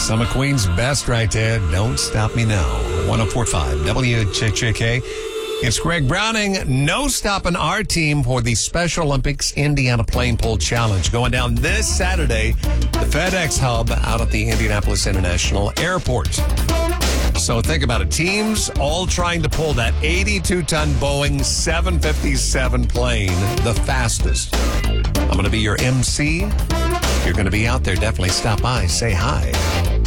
Some of Queen's best right there. Don't Stop Me Now. 104.5 WJJK. It's Greg Browning. No stopping our team for the Special Olympics Indiana Plane Pull Challenge. Going down this Saturday, the FedEx Hub out at the Indianapolis International Airport. So think about it. Teams all trying to pull that 82-ton Boeing 757 plane the fastest. I'm going to be your MC. If you're going to be out there, definitely stop by. Say hi.